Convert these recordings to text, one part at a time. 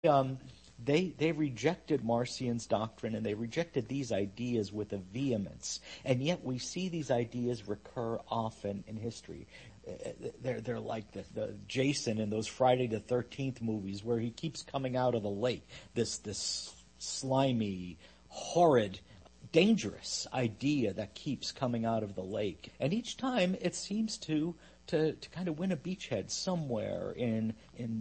They rejected Marcion's doctrine, and they rejected these ideas with a vehemence. And yet we see these ideas recur often in history. They're like the Jason in those Friday the 13th movies, where he keeps coming out of the lake. This slimy, horrid, dangerous idea that keeps coming out of the lake. And each time it seems to kind of win a beachhead somewhere in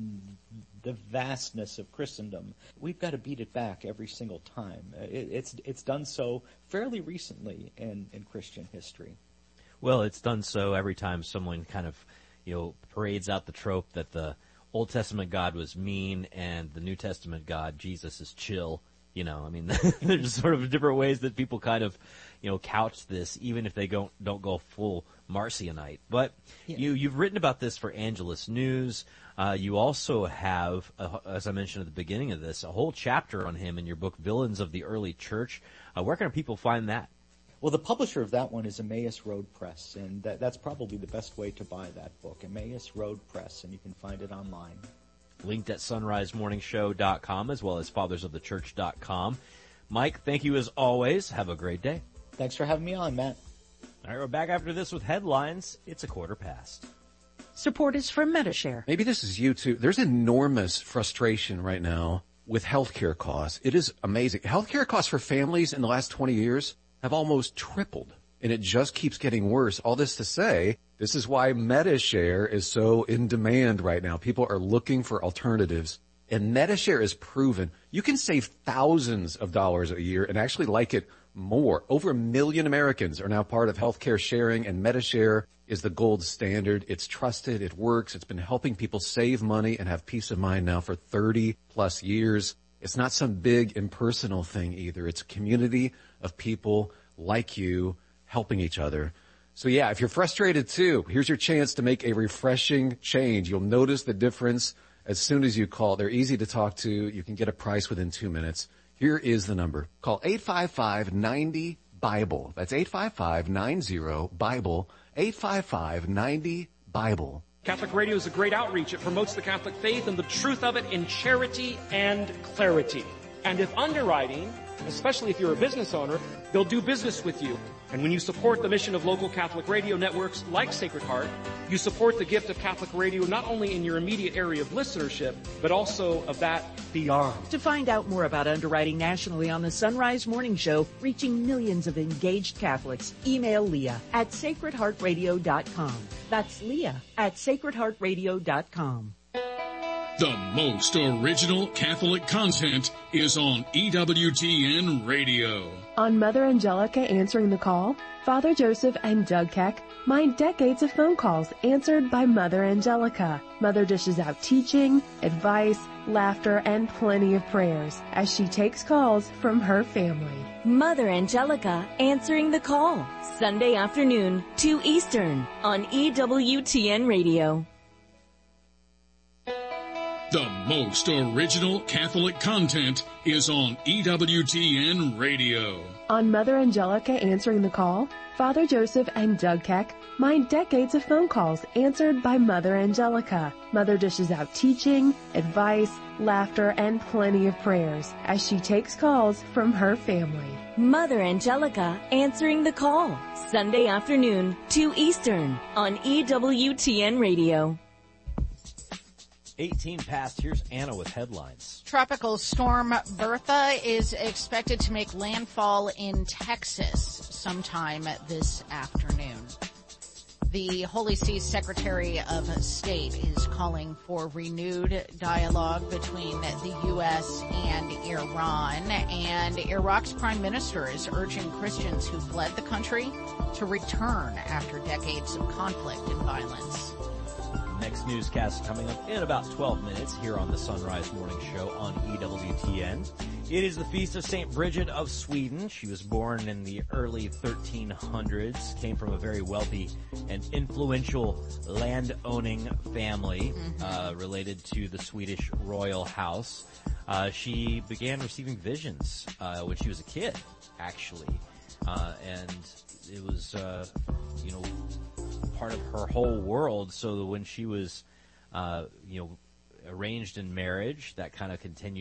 the vastness of Christendom. We've got to beat it back every single time. It's done so fairly recently in Christian history. Well, it's done so every time someone kind of, parades out the trope that the Old Testament God was mean and the New Testament God, Jesus, is chill. There's sort of different ways that people kind of, couch this, even if they don't go full Marcionite. But you've written about this for Angelus News. You also have, as I mentioned at the beginning of this, a whole chapter on him in your book, Villains of the Early Church. Where can people find that? Well, the publisher of that one is Emmaus Road Press, and that's probably the best way to buy that book, Emmaus Road Press, and you can find it online. Linked at sunrisemorningshow.com as well as fathersofthechurch.com. Mike, thank you as always. Have a great day. Thanks for having me on, Matt. All right, we're back after this with headlines. It's 1:15. Support is from Medi-Share. Maybe this is you too. There's enormous frustration right now with healthcare costs. It is amazing. Healthcare costs for families in the last 20 years have almost tripled, and it just keeps getting worse. All this to say, this is why Medi-Share is so in demand right now. People are looking for alternatives, and Medi-Share is proven. You can save thousands of dollars a year and actually like it more. Over 1 million Americans are now part of healthcare sharing, and Medi-Share is the gold standard. It's trusted. It works. It's been helping people save money and have peace of mind now for 30 plus years. It's not some big impersonal thing either. It's a community of people like you helping each other. So yeah, if you're frustrated too, here's your chance to make a refreshing change. You'll notice the difference as soon as you call. They're easy to talk to. You can get a price within 2 minutes. Here is the number. Call 855-90-BIBLE. That's 855-90-BIBLE. 855-90-BIBLE. Catholic Radio is a great outreach. It promotes the Catholic faith and the truth of it in charity and clarity. And if underwriting, especially if you're a business owner, they'll do business with you. And when you support the mission of local Catholic radio networks like Sacred Heart, you support the gift of Catholic radio not only in your immediate area of listenership, but also of that beyond. To find out more about underwriting nationally on the Sunrise Morning Show, reaching millions of engaged Catholics, email Leah at sacredheartradio.com. That's Leah at sacredheartradio.com. The most original Catholic content is on EWTN Radio. On Mother Angelica Answering the Call, Father Joseph and Doug Keck mind decades of phone calls answered by Mother Angelica. Mother dishes out teaching, advice, laughter, and plenty of prayers as she takes calls from her family. Mother Angelica Answering the Call, Sunday afternoon, 2 Eastern, on EWTN Radio. The most original Catholic content is on EWTN Radio. On Mother Angelica Answering the Call, Father Joseph and Doug Keck mind decades of phone calls answered by Mother Angelica. Mother dishes out teaching, advice, laughter, and plenty of prayers as she takes calls from her family. Mother Angelica Answering the Call, Sunday afternoon, 2 Eastern, on EWTN Radio. 18 past. Here's Anna with headlines. Tropical storm Bertha is expected to make landfall in Texas sometime this afternoon. The Holy See Secretary of State is calling for renewed dialogue between the U.S. and Iran, and Iraq's prime minister is urging Christians who fled the country to return after decades of conflict and violence. Next newscast coming up in about 12 minutes here on the Sunrise Morning Show on EWTN. It is the feast of St. Bridget of Sweden. She was born in the early 1300s, came from a very wealthy and influential land-owning family related to the Swedish royal house. She began receiving visions when she was a kid, actually, and it was, part of her whole world, so that when she was, arranged in marriage. That kind of continued